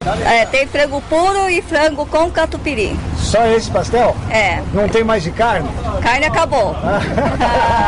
Tem frango puro e frango com catupiry. Só esse pastel? É. Não tem mais de carne? Carne acabou.